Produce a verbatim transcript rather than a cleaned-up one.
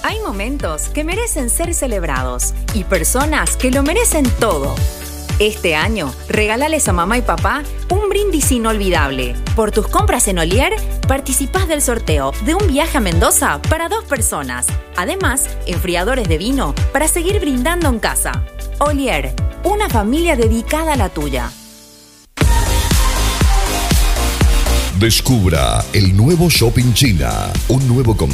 Hay momentos que merecen ser celebrados y personas que lo merecen todo. Este año, regálales a mamá y papá un brindis inolvidable. Por tus compras en Olier, participás del sorteo de un viaje a Mendoza para dos personas. Además, enfriadores de vino para seguir brindando en casa. Olier, una familia dedicada a la tuya. Descubra el nuevo Shopping China, un nuevo concepto